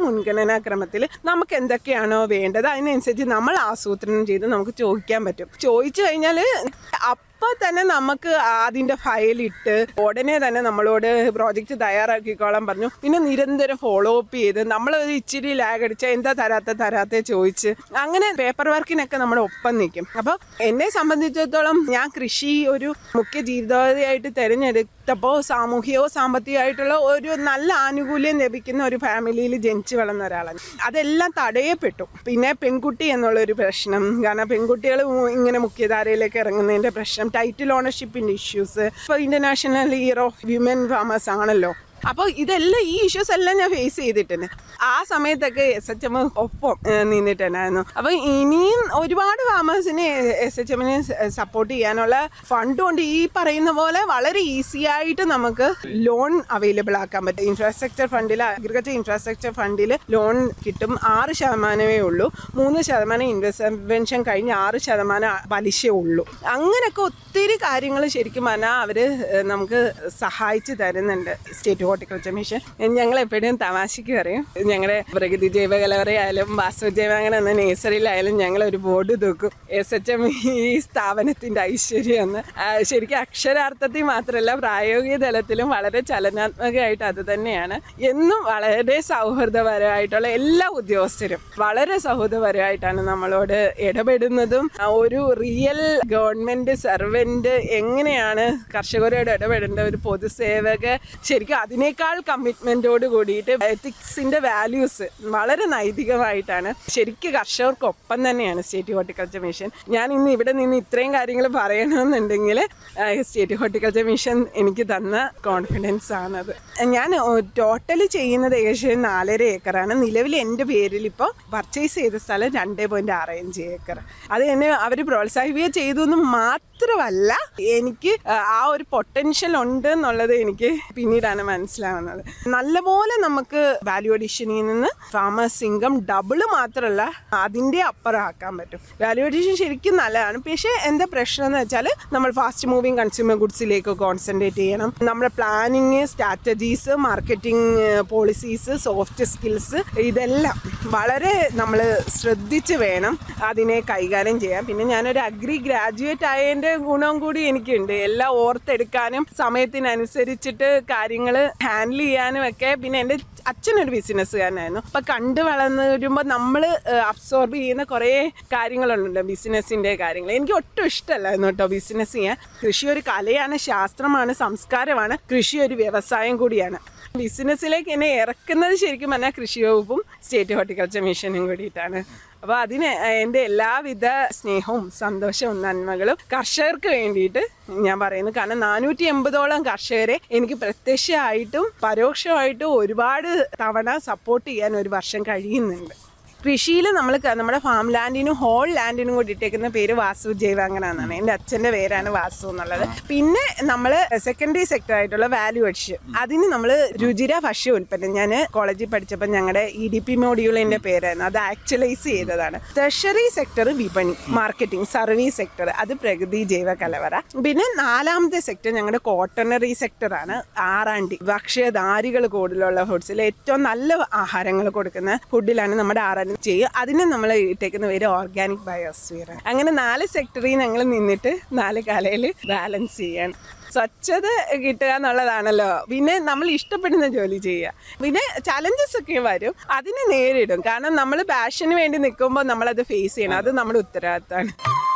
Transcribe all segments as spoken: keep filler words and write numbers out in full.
മുൻഗണനാക്രമത്തിൽ നമുക്ക് എന്തൊക്കെയാണോ വേണ്ടത് അതിനനുസരിച്ച് നമ്മൾ ആസൂത്രണം ചെയ്ത് നമുക്ക് ചോദിക്കാൻ പറ്റും. ചോദിച്ചു കഴിഞ്ഞാൽ അപ്പോൾ തന്നെ നമുക്ക് അതിൻ്റെ ഫയലിട്ട് ഉടനെ തന്നെ നമ്മളോട് പ്രോജക്റ്റ് തയ്യാറാക്കിക്കോളാൻ പറഞ്ഞു. പിന്നെ നിരന്തരം ഫോളോ അപ്പ് ചെയ്ത് നമ്മൾ ഇച്ചിരി ലാഗ് അടിച്ചാൽ എന്താ തരാത്ത തരാത്ത ചോദിച്ച് അങ്ങനെ പേപ്പർ വർക്കിനൊക്കെ നമ്മുടെ ഒപ്പം നിൽക്കും. അപ്പോൾ എന്നെ സംബന്ധിച്ചിടത്തോളം ഞാൻ കൃഷി ഒരു മുഖ്യ ജീവിതോപാധിയായിട്ട് തിരഞ്ഞെടുത്തപ്പോൾ സാമൂഹികവും സാമ്പത്തികമായിട്ടുള്ള ഒരു നല്ല ആനുകൂല്യം ലഭിക്കുന്ന ഒരു ഫാമിലിയിൽ ജനിച്ചു വളർന്ന ഒരാളാണ്. അതെല്ലാം തടയപ്പെട്ടു. പിന്നെ പെൺകുട്ടി എന്നുള്ളൊരു പ്രശ്നം, കാരണം പെൺകുട്ടികൾ ഇങ്ങനെ മുഖ്യധാരയിലേക്ക് ഇറങ്ങുന്നതിൻ്റെ പ്രശ്നം, ടൈറ്റിൽ ഓണർഷിപ്പിൻ്റെ ഇഷ്യൂസ്, ഇപ്പോൾ international year of women farmers ആണല്ലോ. അപ്പോൾ ഇതെല്ലാം ഈ ഇഷ്യൂസ് എല്ലാം ഞാൻ ഫേസ് ചെയ്തിട്ടുണ്ട്. ആ സമയത്തൊക്കെ എസ് എച്ച് എം ഒപ്പം നിന്നിട്ടുണ്ടായിരുന്നു. അപ്പോൾ ഇനിയും ഒരുപാട് ഫാമേഴ്സിനെ എസ് എച്ച് എമ്മിനെ സപ്പോർട്ട് ചെയ്യാനുള്ള ഫണ്ടും ഉണ്ട്. ഈ പറയുന്ന പോലെ വളരെ ഈസി ആയിട്ട് നമുക്ക് ലോൺ അവൈലബിൾ ആക്കാൻ പറ്റും. ഇൻഫ്രാസ്ട്രക്ചർ ഫണ്ടിൽ, അഗ്രികൾച്ചർ ഇൻഫ്രാസ്ട്രക്ചർ ഫണ്ടിൽ ലോൺ കിട്ടും. ആറ് ശതമാനമേ ഉള്ളൂ. മൂന്ന് ശതമാനം ഇൻവെസ്റ്റ്മെൻഷൻ കഴിഞ്ഞ് ആറ് ശതമാനം പലിശ ഉള്ളൂ. അങ്ങനെയൊക്കെ ഒത്തിരി കാര്യങ്ങൾ ശരിക്കും പറഞ്ഞാൽ അവർ നമുക്ക് സഹായിച്ച് തരുന്നുണ്ട് സ്റ്റേറ്റ് ഹോർട്ടിക്കൾച്ചർ മിഷൻ. ഞങ്ങൾ എപ്പോഴും തമാശയ്ക്ക് പറയും, ഞങ്ങളുടെ പ്രകൃതി ജൈവ കലവറയായാലും വാസ്തു ജൈവാങ്കണ എന്ന നേഴ്സറിയിലായാലും ഞങ്ങൾ ഒരു ബോർഡ് തൂക്കും, എസ് എച്ച് എം ഈ സ്ഥാപനത്തിൻ്റെ ഐശ്വര്യം എന്ന്. ശരിക്കും അക്ഷരാർത്ഥത്തിൽ മാത്രമല്ല പ്രായോഗിക തലത്തിലും വളരെ ചലനാത്മകമായിട്ട് അത് തന്നെയാണ്. എന്നും വളരെ സൗഹൃദപരമായിട്ടുള്ള എല്ലാ ഉദ്യോഗസ്ഥരും വളരെ സൗഹൃദപരമായിട്ടാണ് നമ്മളോട് ഇടപെടുന്നതും. ഒരു റിയൽ ഗവൺമെൻറ് സർവൻറ്റ് എങ്ങനെയാണ് കർഷകരോട് ഇടപെടേണ്ട ഒരു പൊതുസേവക, ശരിക്കും അതിനേക്കാൾ കമ്മിറ്റ്മെൻറ്റോട് കൂടിയിട്ട് എത്തിക്സിൻ്റെ വാല്യൂസ് വളരെ നൈതികമായിട്ടാണ്. ശരിക്കും കർഷകർക്കൊപ്പം തന്നെയാണ് സ്റ്റേറ്റ് ഹോർട്ടിക്കൾച്ചർ മിഷൻ. ഞാൻ ഇന്ന് ഇവിടെ നിന്ന് ഇത്രയും കാര്യങ്ങൾ പറയണമെന്നുണ്ടെങ്കിൽ സ്റ്റേറ്റ് ഹോർട്ടിക്കൾച്ചർ മിഷൻ എനിക്ക് തന്ന കോൺഫിഡൻസ് ആണത്. ഞാൻ ടോട്ടൽ ചെയ്യുന്നത് ഏകദേശം നാലര ഏക്കറാണ്. നിലവിൽ എൻ്റെ പേരിൽ ഇപ്പോൾ പർച്ചേസ് ചെയ്ത സ്ഥലം രണ്ട് പോയിൻറ്റ് ആറ് അഞ്ച് ഏക്കർ. അത് എന്നെ അവർ പ്രോത്സാഹിപ്പിക്കുക ചെയ്തു എന്ന് മാത്രമല്ല, എനിക്ക് ആ ഒരു പൊട്ടൻഷ്യൽ ഉണ്ട് എന്നുള്ളത് എനിക്ക് പിന്നീടാണ് മനസ്സിലാവുന്നത്. നല്ലപോലെ നമുക്ക് വാല്യൂ അഡീഷനിൽ നിന്ന് ഫാമേഴ്സ് ഇൻകം ഡബിൾ മാത്രമല്ല അതിൻ്റെ അപ്പുറം ആക്കാൻ പറ്റും. വാല്യൂ അഡീഷൻ ശരിക്കും നല്ലതാണ്. പക്ഷേ എന്താ പ്രശ്നം എന്ന് വെച്ചാൽ നമ്മൾ ഫാസ്റ്റ് മൂവിങ് കൺസ്യൂമർ ഗുഡ്സിലേക്ക് കോൺസെൻട്രേറ്റ് ചെയ്യണം. നമ്മുടെ planning, strategies, marketing policies, soft skills ഇതെല്ലാം വളരെ നമ്മൾ ശ്രദ്ധിച്ച് വേണം അതിനെ കൈകാര്യം ചെയ്യാൻ. പിന്നെ ഞാനൊരു അഗ്രി ഗ്രാജുവേറ്റ് ആയതിൻ്റെ ഗുണവും കൂടി എനിക്കുണ്ട്. എല്ലാം ഓർത്തെടുക്കാനും സമയത്തിനനുസരിച്ചിട്ട് കാര്യങ്ങൾ ഹാൻഡിൽ ചെയ്യാനും ഒക്കെ. പിന്നെ എൻ്റെ അച്ഛനൊരു ബിസിനസ്സുകാരനായിരുന്നു. അപ്പം കണ്ടു വളർന്ന് വരുമ്പോൾ നമ്മൾ അബ്സോർബ് ചെയ്യുന്ന കുറേ കാര്യങ്ങളുണ്ട് ബിസിനസ്സിൻ്റെ കാര്യങ്ങൾ. എനിക്ക് ഒട്ടും ഇഷ്ടമല്ലായിരുന്നു കേട്ടോ ബിസിനസ് ചെയ്യാൻ. കൃഷി ഒരു കലയാണ്, ശാസ്ത്രമാണ്, സംസ്കാരമാണ്. കൃഷി ഒരു വ്യവസായം കൂടിയാണ്. ബിസിനസ്സിലേക്ക് എന്നെ ഇറക്കുന്നത് ശരിക്കും പറഞ്ഞാൽ കൃഷി വകുപ്പും സ്റ്റേറ്റ് ഹോർട്ടിക്കൾച്ചർ മിഷനും കൂടിയിട്ടാണ്. അപ്പോൾ അതിന് എൻ്റെ എല്ലാവിധ സ്നേഹവും സന്തോഷവും നന്മകളും കർഷകർക്ക് വേണ്ടിയിട്ട് ഞാൻ പറയുന്നു. കാരണം നാനൂറ്റി എൺപതോളം കർഷകരെ എനിക്ക് പ്രത്യക്ഷമായിട്ടും പരോക്ഷമായിട്ടും ഒരുപാട് തവണ സപ്പോർട്ട് ചെയ്യാൻ ഒരു വർഷം കഴിയുന്നുണ്ട്. കൃഷിയിൽ നമ്മൾ നമ്മുടെ ഫാം ലാൻഡിനും ഹോൾ ലാൻഡിനും കൂടി ഇട്ടേക്കുന്ന പേര് വാസു ജൈവാങ്കണ എന്നാണ്. എൻ്റെ അച്ഛൻ്റെ പേരാണ് വാസു എന്നുള്ളത്. പിന്നെ നമ്മൾ സെക്കൻഡറി സെക്ടർ ആയിട്ടുള്ള വാല്യൂ അഡീഷൻ, അതിന് നമ്മൾ രുചിര ഭക്ഷ്യ ഉൽപ്പന്നം, ഞാൻ കോളേജിൽ പഠിച്ചപ്പോൾ ഞങ്ങളുടെ ഇ ഡി പി മോഡ്യൂളിൻ്റെ പേരായിരുന്നു, അത് ആക്ച്വലൈസ് ചെയ്തതാണ്. ടെർഷറി സെക്ടർ വിപണി, മാർക്കറ്റിംഗ്, സർവീസ് സെക്ടർ അത് പ്രകൃതി ജൈവ കലവറ. പിന്നെ നാലാമത്തെ സെക്ടർ ഞങ്ങളുടെ കോട്ടണറി സെക്ടറാണ്. ആറാണ്ടി ഭക്ഷ്യധാരികൾ കൂടുതലുള്ള ഫുഡ്സിൽ ഏറ്റവും നല്ല ആഹാരങ്ങൾ കൊടുക്കുന്ന ഫുഡിലാണ് നമ്മുടെ ആറാണ്ടി ചെയ്യും. അതിന് നമ്മൾ ഇട്ടേക്കുന്ന പേര് ഓർഗാനിക് ബയോസ്ഫിയർ. അങ്ങനെ നാല് സെക്ടറിൽ ഞങ്ങൾ നിന്നിട്ട് നാല് കലയിൽ ബാലൻസ് ചെയ്യണം. സ്വച്ഛത കിട്ടുക എന്നുള്ളതാണല്ലോ. പിന്നെ നമ്മൾ ഇഷ്ടപ്പെടുന്ന ജോലി ചെയ്യുക. പിന്നെ ചലഞ്ചസ് ഒക്കെ വരും, അതിനെ നേരിടും. കാരണം നമ്മൾ പാഷന് വേണ്ടി നിൽക്കുമ്പോൾ നമ്മളത് ഫേസ് ചെയ്യണം. അത് നമ്മുടെ ഉത്തരവാദിത്തമാണ്.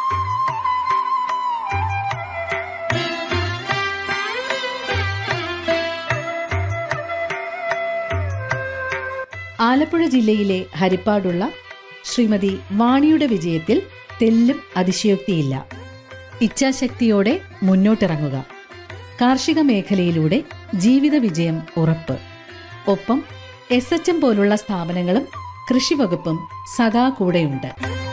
ആലപ്പുഴ ജില്ലയിലെ ഹരിപ്പാടുള്ള ശ്രീമതി വാണിയുടെ വിജയത്തിൽ തെല്ലും അതിശയോക്തിയില്ല. ഇച്ഛാശക്തിയോടെ മുന്നോട്ടിറങ്ങുക. കാർഷിക മേഖലയിലൂടെ ജീവിത വിജയം ഉറപ്പ്. ഒപ്പം എസ് എച്ച് എം പോലുള്ള സ്ഥാപനങ്ങളും കൃഷി വകുപ്പും സദാ കൂടെയുണ്ട്.